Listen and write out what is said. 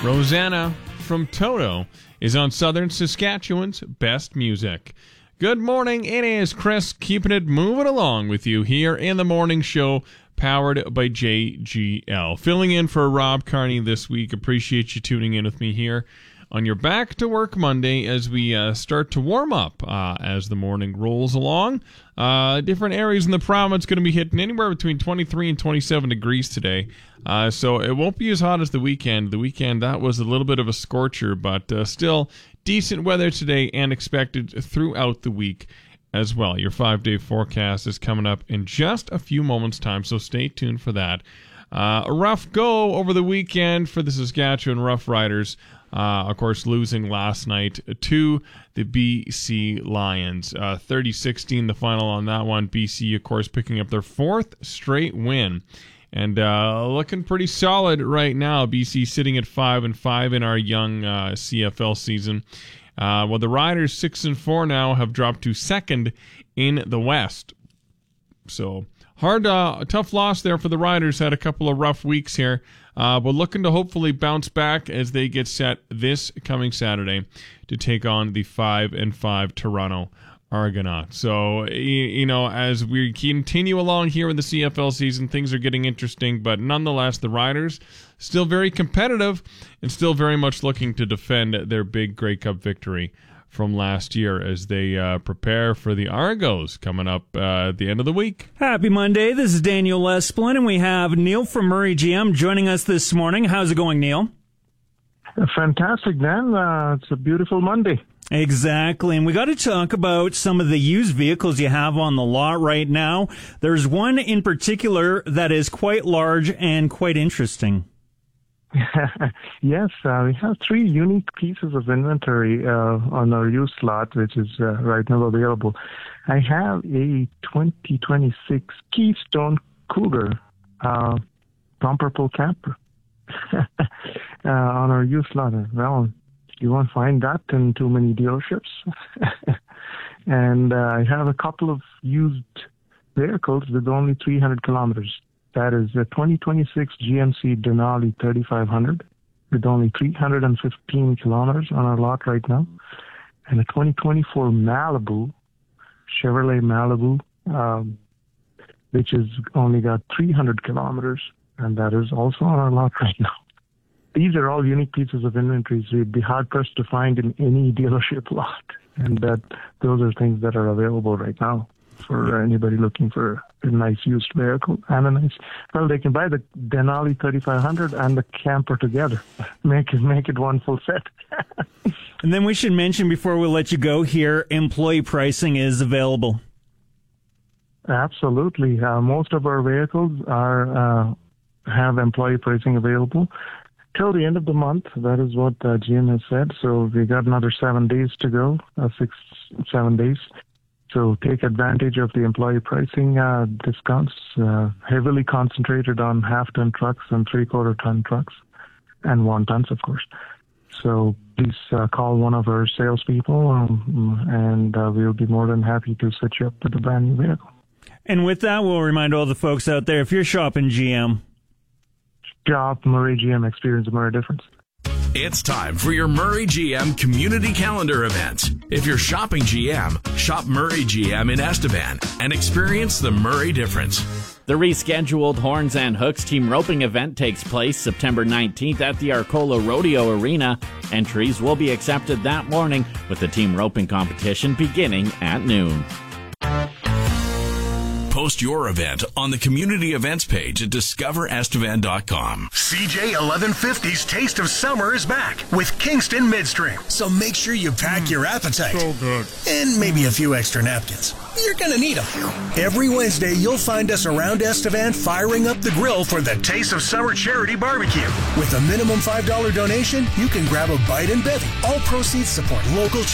Rosanna from Toto is on Southern Saskatchewan's Best Music. Good morning, it is Chris, keeping it moving along with you here in the morning show, powered by JGL. Filling in for Rob Carney this week. Appreciate you tuning in with me here on your Back to Work Monday as we start to warm up as the morning rolls along. Different areas in the province going to be hitting anywhere between 23 and 27 degrees today. So it won't be as hot as the weekend. The weekend, that was a little bit of a scorcher, but still decent weather today and expected throughout the week as well. Your 5-day forecast is coming up in just a few moments' time, so stay tuned for that. A rough go over the weekend for the Saskatchewan Roughriders. Of course, losing last night to the BC Lions. 30-16 the final on that one. BC, of course, picking up their fourth straight win. And looking pretty solid right now. BC sitting at 5-5 in our young CFL season. Well, the Riders 6-4 now have dropped to second in the West. So hard, tough loss there for the Riders. Had a couple of rough weeks here. But looking to hopefully bounce back as they get set this coming Saturday to take on the 5-5 Toronto Argonauts. So, you know, as we continue along here in the CFL season, things are getting interesting, but nonetheless, the Riders still very competitive and still very much looking to defend their big Grey Cup victory from last year as they prepare for the Argos coming up at the end of the week. Happy Monday. This is Daniel Esplin, and we have Neil from Murray GM joining us this morning. How's it going, Neil? Fantastic, Dan. It's a beautiful Monday. Exactly, and we got to talk about some of the used vehicles you have on the lot right now. There's one in particular that is quite large and quite interesting. Yes, we have three unique pieces of inventory on our used lot, which is right now available. I have a 2026 Keystone Cougar bumper pull camper on our used lot. Well, you won't find that in too many dealerships. And I have a couple of used vehicles with only 300 kilometers. That is a 2026 GMC Denali 3500 with only 315 kilometers on our lot right now. And a 2024 Malibu, Chevrolet Malibu, which has only got 300 kilometers. And that is also on our lot right now. These are all unique pieces of inventory, so you'd be hard-pressed to find in any dealership lot. And those are things that are available right now for anybody looking for a nice used vehicle. And they can buy the Denali 3500 and the camper together. Make it one full set. And then we should mention before we let you go here, employee pricing is available. Absolutely. Most of our vehicles have employee pricing available till the end of the month. That is what GM has said. So we got another 7 days to go, 6-7 days. So take advantage of the employee pricing discounts, heavily concentrated on half-ton trucks and three-quarter-ton trucks, and 1 tons, of course. So please call one of our salespeople, and we'll be more than happy to set you up with a brand new vehicle. And with that, we'll remind all the folks out there, if you're shopping GM, shop Murray GM, experience a Murray difference. It's time for your Murray GM community calendar event. If you're shopping GM, shop Murray GM in Estevan and experience the Murray difference. The rescheduled Horns and Hooks team roping event takes place September 19th at the Arcola Rodeo Arena. Entries will be accepted that morning with the team roping competition beginning at noon. Post your event on the community events page at discoverestevan.com. CJ 1150's Taste of Summer is back with Kingston Midstream. So make sure you pack your appetite. So good. And maybe a few extra napkins. You're going to need them. Every Wednesday, you'll find us around Estevan firing up the grill for the Taste of Summer Charity Barbecue. With a minimum $5 donation, you can grab a bite and bevy. All proceeds support local